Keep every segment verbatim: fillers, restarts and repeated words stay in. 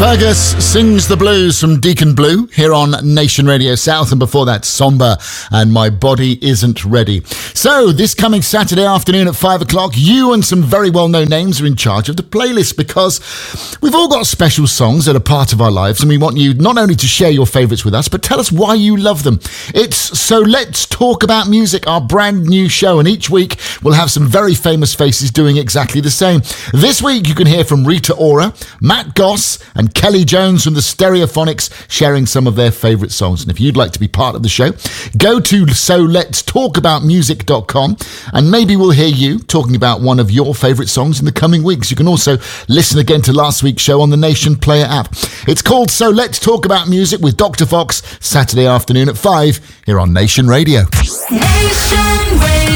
Fergus Sings the Blues from Deacon Blue here on Nation Radio South, and before that Somber and My Body Isn't Ready. So this coming Saturday afternoon at five o'clock, you and some very well-known names are in charge of the playlist, because we've all got special songs that are part of our lives, and we want you not only to share your favourites with us, but tell us why you love them. It's So Let's Talk About Music, our brand new show, and each week we'll have some very famous faces doing exactly the same. This week you can hear from Rita Ora, Matt Goss and Kelly Jones from the Stereophonics sharing some of their favourite songs. And if you'd like to be part of the show, go to so lets talk about music dot com and maybe we'll hear you talking about one of your favourite songs in the coming weeks. You can also listen again to last week's show on the Nation Player app. It's called So Let's Talk About Music with Doctor Fox, Saturday afternoon at five here on Nation Radio. Nation Radio.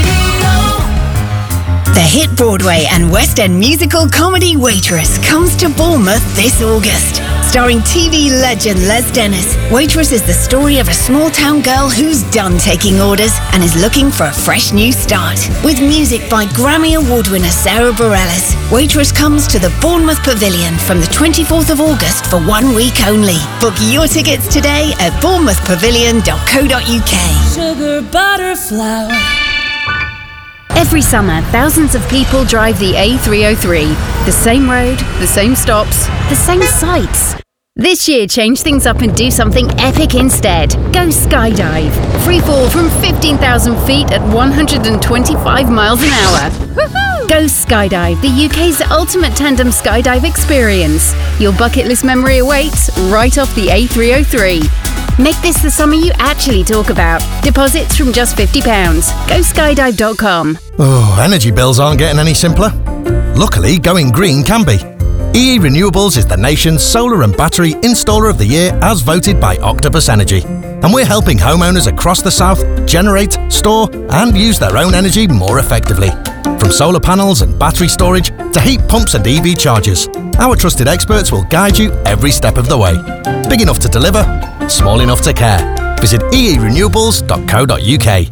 The hit Broadway and West End musical comedy Waitress comes to Bournemouth this August. Starring T V legend Les Dennis, Waitress is the story of a small-town girl who's done taking orders and is looking for a fresh new start. With music by Grammy Award winner Sarah Bareilles, Waitress comes to the Bournemouth Pavilion from the twenty-fourth of August for one week only. Book your tickets today at bournemouth pavilion dot co dot uk. Sugar, butter, flour. Every summer, thousands of people drive the A three oh three. The same road, the same stops, the same sights. This year, change things up and do something epic instead. Go skydive. Free fall from fifteen thousand feet at one hundred twenty-five miles an hour. Woohoo! Go skydive, the U K's ultimate tandem skydive experience. Your bucket list memory awaits right off the A three oh three. Make this the summer you actually talk about. Deposits from just fifty pounds. Go skydive dot com. Oh, energy bills aren't getting any simpler. Luckily, going green can be. E E Renewables is the nation's solar and battery installer of the year as voted by Octopus Energy. And we're helping homeowners across the south generate, store and use their own energy more effectively. From solar panels and battery storage to heat pumps and E V chargers, our trusted experts will guide you every step of the way. Big enough to deliver, small enough to care. Visit e e renewables dot co dot uk.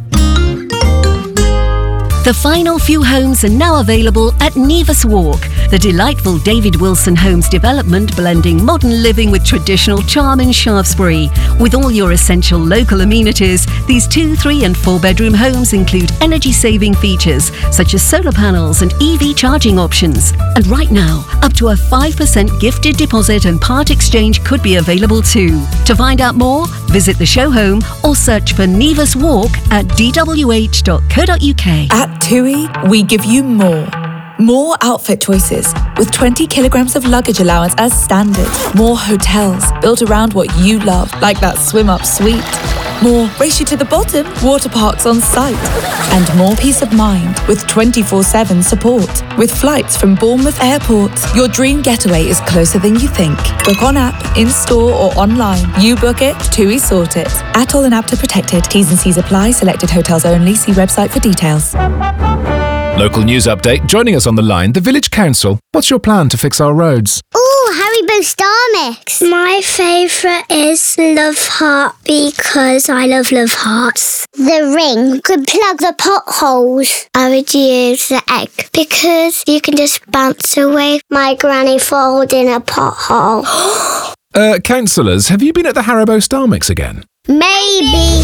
The final few homes are now available at Nevis Walk, the delightful David Wilson Homes development blending modern living with traditional charm in Shaftesbury. With all your essential local amenities, these two, three and four bedroom homes include energy-saving features such as solar panels and E V charging options. And right now, up to a five percent gifted deposit and part exchange could be available too. To find out more, visit the show home or search for Nevis Walk at d w h dot co dot u k. At TUI, we give you more. More outfit choices with twenty kilograms of luggage allowance as standard. More hotels built around what you love, like that swim-up suite. More race you to the bottom water parks on site. And more peace of mind with twenty-four seven support. With flights from Bournemouth Airport, your dream getaway is closer than you think. Book on app, in-store or online. You book it, TUI sort it. Atoll and app to protected. T's and C's apply. Selected hotels only. See website for details. Local news update. Joining us on the line, the Village Council. What's your plan to fix our roads? Ooh, Haribo Star Mix. My favourite is Love Heart because I love Love Hearts. The ring could plug the potholes. I would use the egg because you can just bounce away my granny falls in a pothole. uh, councillors, have you been at the Haribo Star Mix again? Maybe.